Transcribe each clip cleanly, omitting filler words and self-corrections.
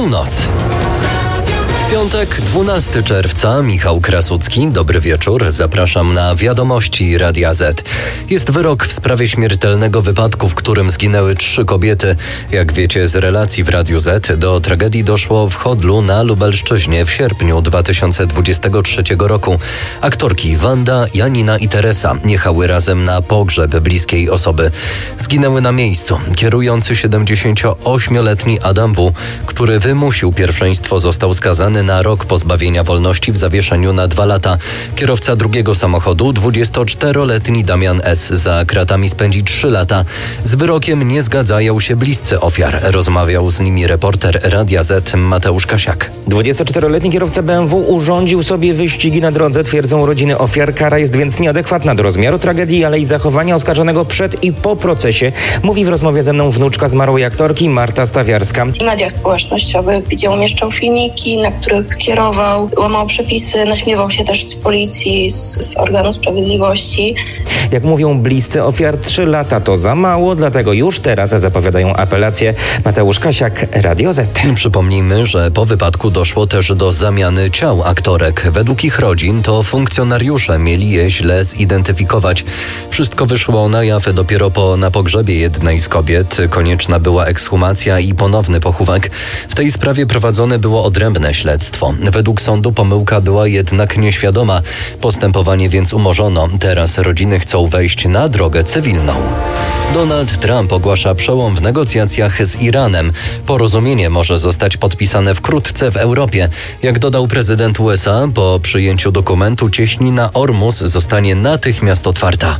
Północ. Piątek, 12 czerwca, Michał Krasucki. Dobry wieczór, zapraszam na Wiadomości Radia Z. Jest wyrok w sprawie śmiertelnego wypadku, w którym zginęły 3 kobiety. Jak wiecie z relacji w Radiu Z, do tragedii doszło w Chodlu na Lubelszczyźnie w sierpniu 2023 roku. Aktorki Wanda, Janina i Teresa jechały razem na pogrzeb bliskiej osoby. Zginęły na miejscu. Kierujący 78-letni Adam W., który wymusił pierwszeństwo, został skazany na rok pozbawienia wolności w zawieszeniu na 2 lata. Kierowca drugiego samochodu, 24-letni Damian S., za kratami spędzi 3 lata. Z wyrokiem nie zgadzają się bliscy ofiar. Rozmawiał z nimi reporter Radia Z Mateusz Kasiak. 24-letni kierowca BMW urządził sobie wyścigi na drodze, twierdzą rodziny ofiar. Kara jest więc nieadekwatna do rozmiaru tragedii, ale i zachowania oskarżonego przed i po procesie, mówi w rozmowie ze mną wnuczka zmarłej aktorki Marta Stawiarska. W mediach społecznościowych, gdzie umieszczał filmiki, na których kierował, łamał przepisy, naśmiewał się też z policji, z organu sprawiedliwości. Jak mówią bliscy ofiar, 3 lata to za mało, dlatego już teraz zapowiadają apelację. Mateusz Kasiak, Radio Z. Przypomnijmy, że po wypadku doszło też do zamiany ciał aktorek. Według ich rodzin to funkcjonariusze mieli je źle zidentyfikować. Wszystko wyszło na jaw dopiero na pogrzebie jednej z kobiet. Konieczna była ekshumacja i ponowny pochówek. W tej sprawie prowadzone było odrębne śledztwo. Według sądu pomyłka była jednak nieświadoma. Postępowanie więc umorzono. Teraz rodziny chcą wejść na drogę cywilną. Donald Trump ogłasza przełom w negocjacjach z Iranem. Porozumienie może zostać podpisane wkrótce w Europie. Jak dodał prezydent USA, po przyjęciu dokumentu cieśnina Ormus zostanie natychmiast otwarta.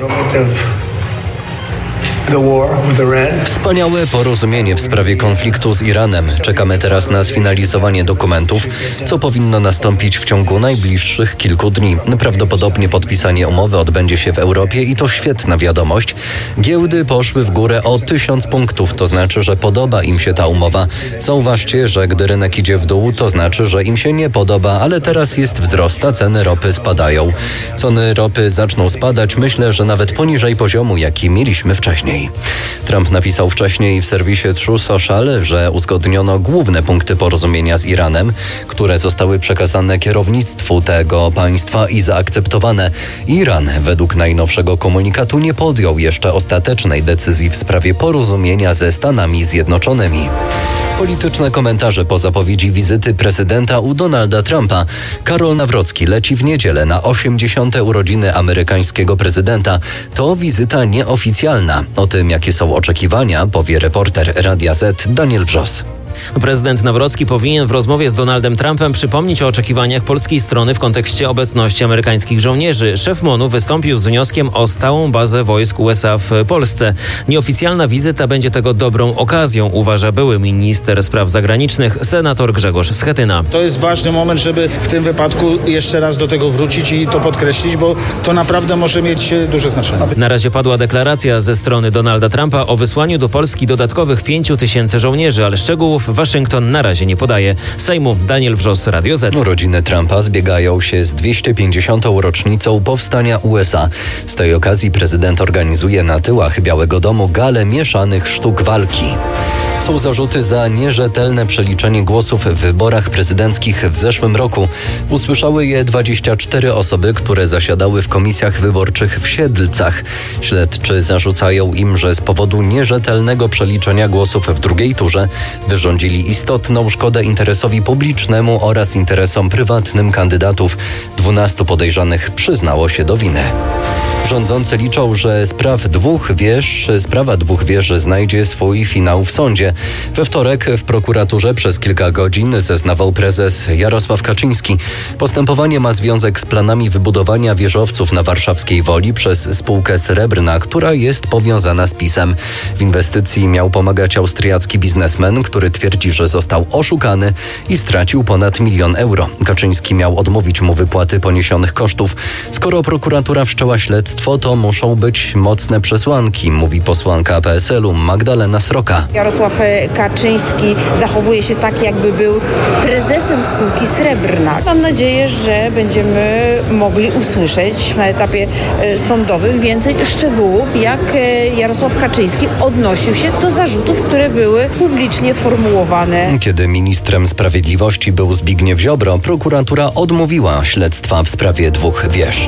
Wspaniałe porozumienie w sprawie konfliktu z Iranem. Czekamy teraz na sfinalizowanie dokumentów, co powinno nastąpić w ciągu najbliższych kilku dni. Prawdopodobnie podpisanie umowy odbędzie się w Europie i to świetna wiadomość. Giełdy poszły w górę o 1000 punktów, to znaczy, że podoba im się ta umowa. Zauważcie, że gdy rynek idzie w dół, to znaczy, że im się nie podoba, ale teraz jest wzrost, a ceny ropy spadają. Ceny ropy zaczną spadać, myślę, że nawet poniżej poziomu, jaki mieliśmy wcześniej. Trump napisał wcześniej w serwisie Truth Social, że uzgodniono główne punkty porozumienia z Iranem, które zostały przekazane kierownictwu tego państwa i zaakceptowane. Iran według najnowszego komunikatu nie podjął jeszcze ostatecznej decyzji w sprawie porozumienia ze Stanami Zjednoczonymi. Polityczne komentarze po zapowiedzi wizyty prezydenta u Donalda Trumpa. Karol Nawrocki leci w niedzielę na 80. urodziny amerykańskiego prezydenta. To wizyta nieoficjalna. O tym, jakie są oczekiwania, powie reporter Radia Z Daniel Wrzos. Prezydent Nawrocki powinien w rozmowie z Donaldem Trumpem przypomnieć o oczekiwaniach polskiej strony w kontekście obecności amerykańskich żołnierzy. Szef MON-u wystąpił z wnioskiem o stałą bazę wojsk USA w Polsce. Nieoficjalna wizyta będzie tego dobrą okazją, uważa były minister spraw zagranicznych, senator Grzegorz Schetyna. To jest ważny moment, żeby w tym wypadku jeszcze raz do tego wrócić i to podkreślić, bo to naprawdę może mieć duże znaczenie. Na razie padła deklaracja ze strony Donalda Trumpa o wysłaniu do Polski dodatkowych 5000 żołnierzy, ale szczegółów Waszyngton na razie nie podaje. Sejmu Daniel Wrzos, Radio Z. Rodziny Trumpa zbiegają się z 250. rocznicą powstania USA. Z tej okazji prezydent organizuje na tyłach Białego Domu galę mieszanych sztuk walki. Są zarzuty za nierzetelne przeliczenie głosów w wyborach prezydenckich w zeszłym roku. Usłyszały je 24 osoby, które zasiadały w komisjach wyborczych w Siedlcach. Śledczy zarzucają im, że z powodu nierzetelnego przeliczenia głosów w drugiej turze wyrządzili istotną szkodę interesowi publicznemu oraz interesom prywatnym kandydatów. 12 podejrzanych przyznało się do winy. Rządzący liczą, że sprawa 2 wież znajdzie swój finał w sądzie. We wtorek w prokuraturze przez kilka godzin zeznawał prezes Jarosław Kaczyński. Postępowanie ma związek z planami wybudowania wieżowców na warszawskiej Woli przez spółkę Srebrna, która jest powiązana z PiS-em. W inwestycji miał pomagać austriacki biznesmen, który twierdzi, że został oszukany i stracił ponad 1 000 000 euro. Kaczyński miał odmówić mu wypłaty poniesionych kosztów. Skoro prokuratura wszczęła śledztwo, śledztwo to muszą być mocne przesłanki, mówi posłanka PSL-u Magdalena Sroka. Jarosław Kaczyński zachowuje się tak, jakby był prezesem spółki Srebrna. Mam nadzieję, że będziemy mogli usłyszeć na etapie sądowym więcej szczegółów, jak Jarosław Kaczyński odnosił się do zarzutów, które były publicznie formułowane. Kiedy ministrem sprawiedliwości był Zbigniew Ziobro, prokuratura odmówiła śledztwa w sprawie 2 wież.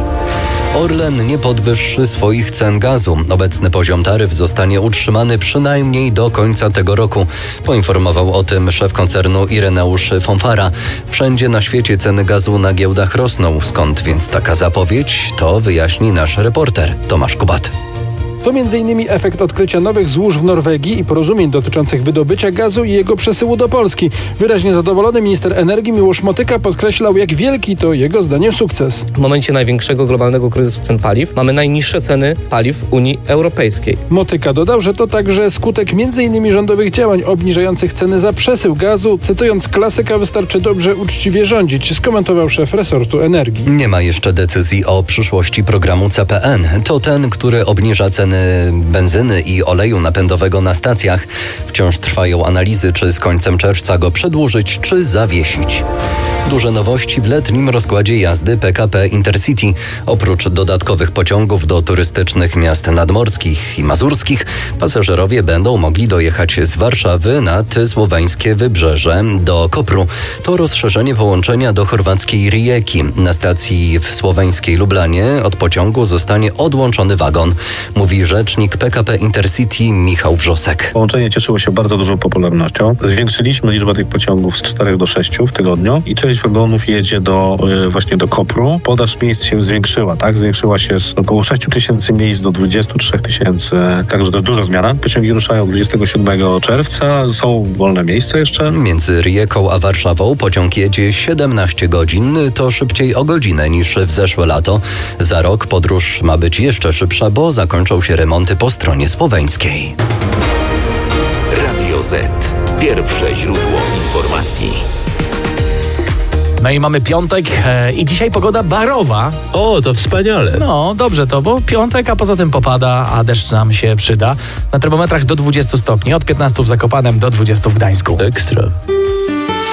Orlen nie podwyższy swoich cen gazu. Obecny poziom taryf zostanie utrzymany przynajmniej do końca tego roku. Poinformował o tym szef koncernu Ireneusz Fonfara. Wszędzie na świecie ceny gazu na giełdach rosną. Skąd więc taka zapowiedź? To wyjaśni nasz reporter Tomasz Kubat. To m.in. efekt odkrycia nowych złóż w Norwegii i porozumień dotyczących wydobycia gazu i jego przesyłu do Polski. Wyraźnie zadowolony minister energii Miłosz Motyka podkreślał, jak wielki to jego zdaniem sukces. W momencie największego globalnego kryzysu cen paliw mamy najniższe ceny paliw Unii Europejskiej. Motyka dodał, że to także skutek m.in. rządowych działań obniżających ceny za przesył gazu. Cytując klasyka, wystarczy dobrze, uczciwie rządzić, skomentował szef resortu energii. Nie ma jeszcze decyzji o przyszłości programu CPN. To ten, który obniża ceny benzyny i oleju napędowego na stacjach. Wciąż trwają analizy, czy z końcem czerwca go przedłużyć, czy zawiesić. Duże nowości w letnim rozkładzie jazdy PKP Intercity. Oprócz dodatkowych pociągów do turystycznych miast nadmorskich i mazurskich, pasażerowie będą mogli dojechać z Warszawy nad słoweńskie wybrzeże do Kopru. To rozszerzenie połączenia do chorwackiej Rijeki. Na stacji w słoweńskiej Lublanie od pociągu zostanie odłączony wagon, mówi rzecznik PKP Intercity Michał Wrzosek. Połączenie cieszyło się bardzo dużą popularnością. Zwiększyliśmy liczbę tych pociągów z 4 do 6 w tygodniu i część wagonów jedzie właśnie do Kopru. Podaż miejsc się zwiększyła, tak? Zwiększyła się z około 6 000 miejsc do 23 000, także to jest duża zmiana. Pociągi ruszają 27 czerwca, są wolne miejsca jeszcze. Między Rijeką a Warszawą pociąg jedzie 17 godzin, to szybciej o godzinę niż w zeszłe lato. Za rok podróż ma być jeszcze szybsza, bo zakończą się remonty po stronie słoweńskiej. Radio Z. Pierwsze źródło informacji. No i mamy piątek i dzisiaj pogoda barowa. O, to wspaniale. No, dobrze to, bo piątek, a poza tym popada, a deszcz nam się przyda. Na termometrach do 20 stopni, od 15 w Zakopanem do 20 w Gdańsku. Ekstra.